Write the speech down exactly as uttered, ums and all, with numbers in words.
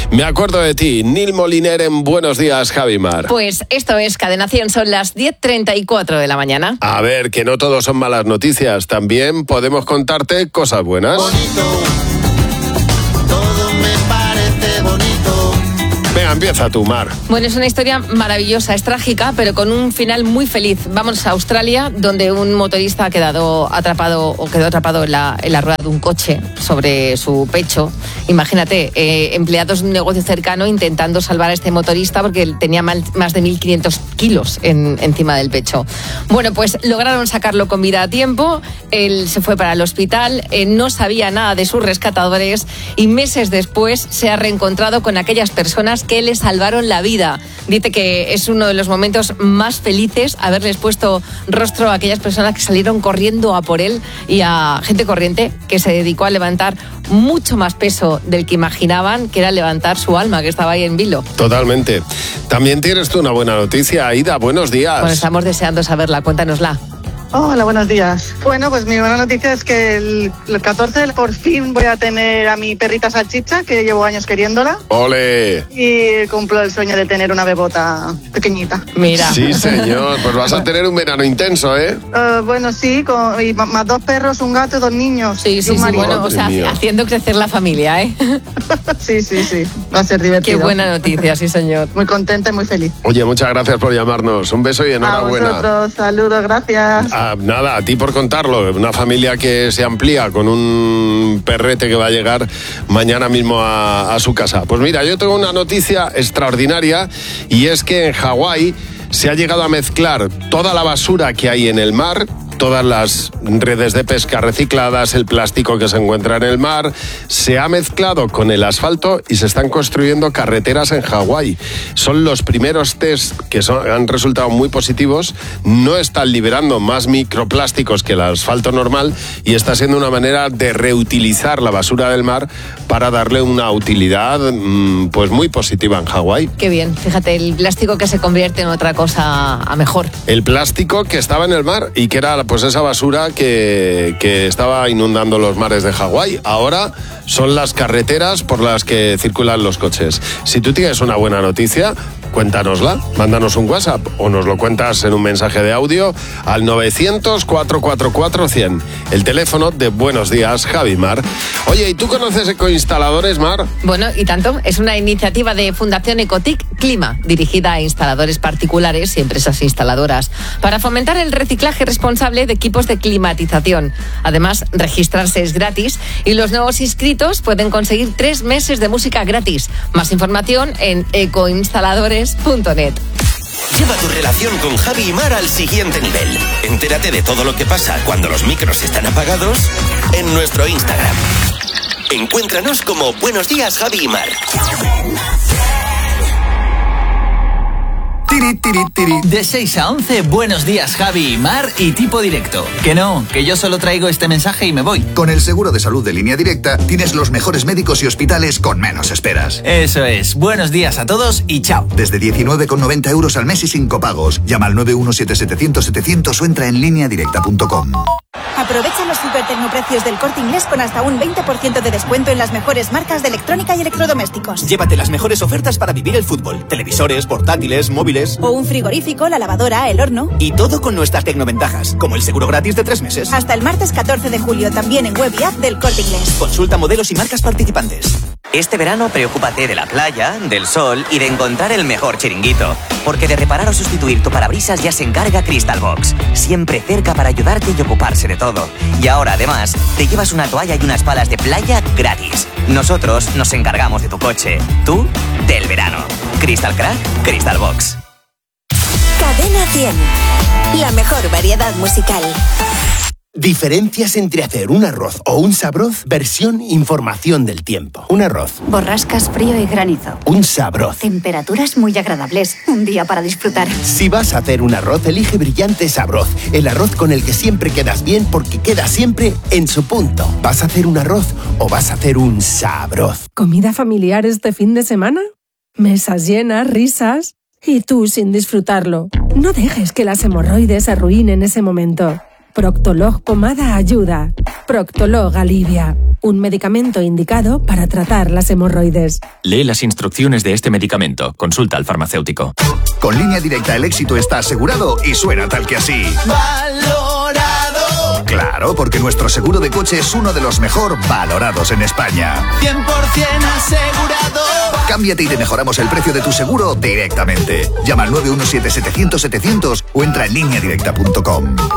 Me acuerdo de ti, Nil Moliner en Buenos Días, Javimar. Pues esto es Cadena cien, son las diez treinta y cuatro de la mañana. A ver, que no todo son malas noticias, también podemos contarte cosas buenas. Bonito, todo me parece bonito. Venga, empieza tú, Mar. Bueno, es una historia maravillosa, es trágica, pero con un final muy feliz. Vamos a Australia, donde un motorista ha quedado atrapado o quedó atrapado en la, en la rueda de un coche sobre su pecho. Imagínate, eh, empleados de un negocio cercano intentando salvar a este motorista porque tenía mal, más de mil quinientos kilos en, encima del pecho. Bueno, pues lograron sacarlo con vida a tiempo. Él se fue para el hospital, eh, no sabía nada de sus rescatadores y meses después se ha reencontrado con aquellas personas que le salvaron la vida. Dice que es uno de los momentos más felices haberles puesto rostro a aquellas personas que salieron corriendo a por él y a gente corriente que se dedicó a levantar mucho más peso del que imaginaban, que era levantar su alma, que estaba ahí en vilo. Totalmente. También tienes tú una buena noticia, Aida. Buenos días. Bueno, estamos deseando saberla. Cuéntanosla. Hola, buenos días. Bueno, pues mi buena noticia es que el, el catorce por fin voy a tener a mi perrita Salchicha, que llevo años queriéndola. ¡Ole! Y cumplo el sueño de tener una bebota pequeñita. Mira. Sí, señor. Pues vas a tener un verano intenso, ¿eh? Uh, bueno, sí, con, y más dos perros, un gato y dos niños. Sí, sí, sí. Bueno, o sea, mía. haciendo crecer la familia, ¿eh? Sí, sí, sí. Va a ser divertido. Qué buena noticia, sí, señor. Muy contenta y muy feliz. Oye, muchas gracias por llamarnos. Un beso y enhorabuena. A vosotros, saludos, gracias. Ah, nada, a ti por contarlo. Una familia que se amplía con un perrete que va a llegar mañana mismo a, a su casa. Pues mira, yo tengo una noticia extraordinaria y es que en Hawái se ha llegado a mezclar toda la basura que hay en el mar, todas las redes de pesca recicladas, el plástico que se encuentra en el mar, se ha mezclado con el asfalto y se están construyendo carreteras en Hawái. Son los primeros test que son, han resultado muy positivos, no están liberando más microplásticos que el asfalto normal y está siendo una manera de reutilizar la basura del mar para darle una utilidad mmm, pues muy positiva en Hawái. Qué bien, fíjate, el plástico que se convierte en otra cosa a mejor. El plástico que estaba en el mar y que era pues esa basura que, que estaba inundando los mares de Hawái. Ahora son las carreteras por las que circulan los coches. Si tú tienes una buena noticia, cuéntanosla, mándanos un WhatsApp o nos lo cuentas en un mensaje de audio al novecientos, cuatrocientos cuarenta y cuatro, cien, el teléfono de Buenos Días, Javimar. Oye, ¿y tú conoces Ecoinstaladores, Mar? Bueno, y tanto, es una iniciativa de Fundación Ecotic Clima, dirigida a instaladores particulares y empresas instaladoras, para fomentar el reciclaje responsable de equipos de climatización. Además, registrarse es gratis y los nuevos inscritos pueden conseguir tres meses de música gratis. Más información en ecoinstaladores punto net. Lleva tu relación con Javi y Mar al siguiente nivel. Entérate de todo lo que pasa cuando los micros están apagados en nuestro Instagram. Encuéntranos como Buenos Días, Javi y Mar. Tiri, tiri, tiri. De seis a once, Buenos Días, Javi y Mar y Tipo Directo. Que no, que yo solo traigo este mensaje y me voy. Con el seguro de salud de Línea Directa tienes los mejores médicos y hospitales con menos esperas. Eso es. Buenos días a todos y chao. Desde diecinueve con noventa euros al mes y sin copagos. Llama al nueve uno siete siete cero cero setecientos o entra en línea directa punto com. Aprovecha los supertecnoprecios del Corte Inglés con hasta un veinte por ciento de descuento en las mejores marcas de electrónica y electrodomésticos. Llévate las mejores ofertas para vivir el fútbol. Televisores, portátiles, móviles. O un frigorífico, la lavadora, el horno. Y todo con nuestras tecnoventajas, como el seguro gratis de tres meses. Hasta el martes catorce de julio, también en web y app del Corte Inglés. Consulta modelos y marcas participantes. Este verano preocúpate de la playa, del sol y de encontrar el mejor chiringuito. Porque de reparar o sustituir tu parabrisas ya se encarga Crystal Box. Siempre cerca para ayudarte y ocuparse de todo. Y ahora además te llevas una toalla y unas palas de playa gratis. Nosotros nos encargamos de tu coche. Tú, del verano. Crystal Crack, Crystal Box. Cadena cien. La mejor variedad musical. Diferencias entre hacer un arroz o un sabroz, versión información del tiempo. Un arroz. Borrascas, frío y granizo. Un sabroz. Temperaturas muy agradables. Un día para disfrutar. Si vas a hacer un arroz, elige Brillante Sabroz. El arroz con el que siempre quedas bien porque queda siempre en su punto. ¿Vas a hacer un arroz o vas a hacer un sabroz? ¿Comida familiar este fin de semana? Mesas llenas, risas y tú sin disfrutarlo. No dejes que las hemorroides arruinen ese momento. Proctolog Pomada ayuda. Proctolog alivia. Un medicamento indicado para tratar las hemorroides. Lee las instrucciones de este medicamento. Consulta al farmacéutico. Con Línea Directa el éxito está asegurado y suena tal que así. Valorado. Claro, porque nuestro seguro de coche es uno de los mejor valorados en España. cien por ciento asegurado. Cámbiate y te mejoramos el precio de tu seguro directamente. Llama al nueve uno siete setecientos setecientos o entra en línea directa punto com.